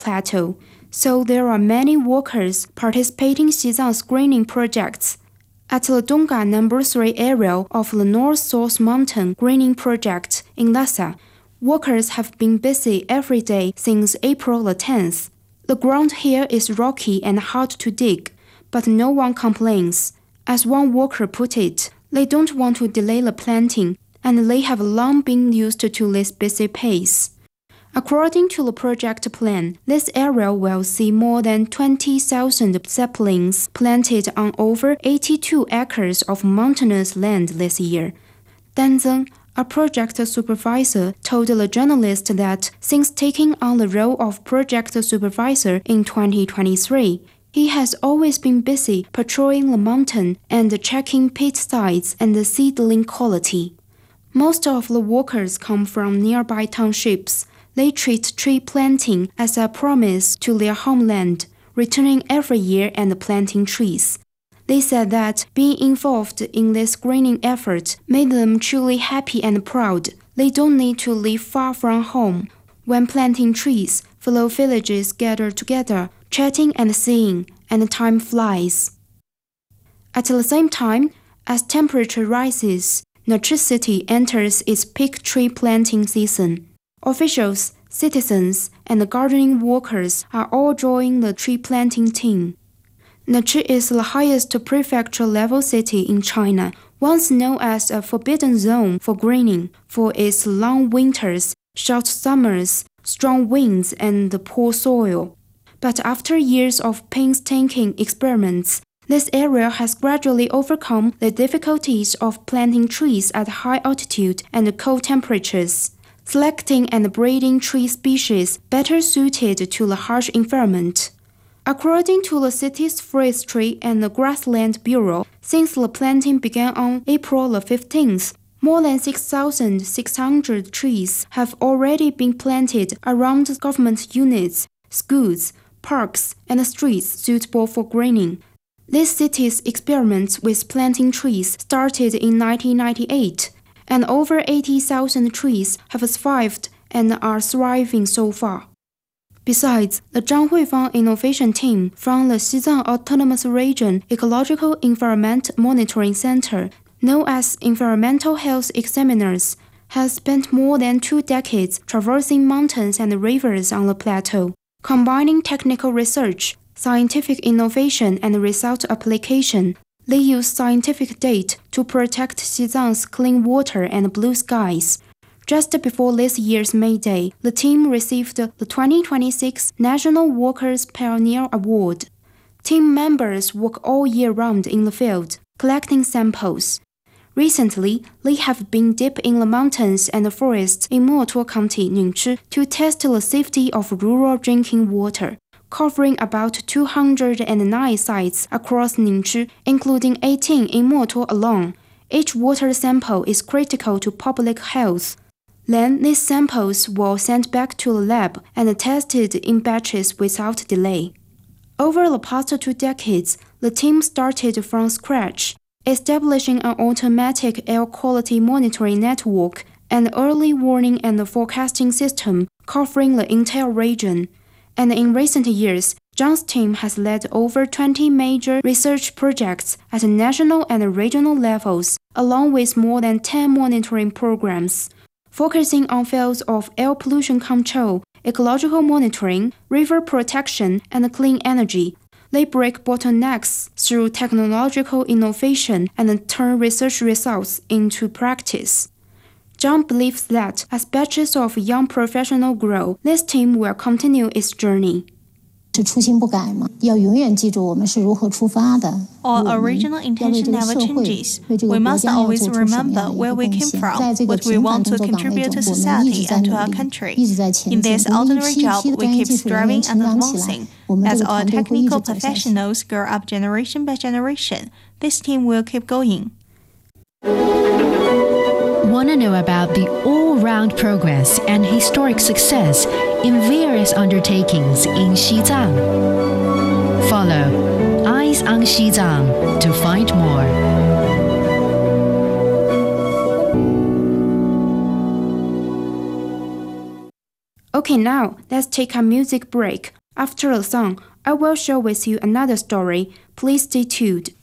plateau, so there are many workers participating in Xizang's greening projects. At the Dongga No. 3 area of the North-South Mountain Greening Project in Lhasa, workers have been busy every day since April the 10th. The ground here is rocky and hard to dig, but no one complains. As one worker put it, they don't want to delay the planting, and they have long been used to this busy pace. According to the project plan, this area will see more than 20,000 saplings planted on over 82 acres of mountainous land this year. Dan Zeng, a project supervisor, told the journalist that since taking on the role of project supervisor in 2023, he has always been busy patrolling the mountain and checking pit sites and the seedling quality. Most of the workers come from nearby townships. They treat tree planting as a promise to their homeland, returning every year and planting trees. They said that being involved in this greening effort made them truly happy and proud. They don't need to live far from home. When planting trees, fellow villagers gather together, chatting and singing, and time flies. At the same time, as temperature rises, Nech'i City enters its peak tree planting season. Officials, citizens, and gardening workers are all joining the tree planting team. Nech'i is the highest prefecture-level city in China, once known as a forbidden zone for greening for its long winters, short summers, strong winds, and poor soil. But after years of painstaking experiments, this area has gradually overcome the difficulties of planting trees at high altitude and cold temperatures, selecting and breeding tree species better suited to the harsh environment. According to the city's Forestry and Grassland Bureau, since the planting began on April the 15th, more than 6,600 trees have already been planted around government units, schools, parks, and streets suitable for greening. This city's experiments with planting trees started in 1998, and over 80,000 trees have survived and are thriving so far. Besides, the Zhang Huifang Innovation Team from the Xizang Autonomous Region Ecological Environment Monitoring Center, known as Environmental Health Examiners, has spent more than 2 decades traversing mountains and rivers on the plateau, combining technical research, scientific innovation, and result application. They use scientific data to protect Xizang's clean water and blue skies. Just before this year's May Day, the team received the 2026 National Workers' Pioneer Award. Team members work all year round in the field, collecting samples. Recently, they have been deep in the mountains and forests in Motuo County, Ningchi, to test the safety of rural drinking water, covering about 209 sites across Ningchi, including 18 in Motuo alone. Each water sample is critical to public health. Then, these samples were sent back to the lab and tested in batches without delay. Over the past 2 decades, the team started from scratch, establishing an automatic air quality monitoring network, an early warning and forecasting system covering the entire region. And in recent years, Zhang's team has led over 20 major research projects at national and regional levels, along with more than 10 monitoring programs, focusing on fields of air pollution control, ecological monitoring, river protection, and clean energy. They break bottlenecks through technological innovation and turn research results into practice. Zhang believes that as batches of young professionals grow, this team will continue its journey. Our original intention never changes. We must always remember where we came from, what we want to contribute to society and to our country. In this ordinary job, we keep striving and advancing. As our technical professionals grow up generation by generation, this team will keep going. Want to know about the all-round progress and historic success in various undertakings in Xizang? Follow Eyes on Xizang to find more. Okay, now let's take a music break. After the song, I will share with you another story. Please stay tuned.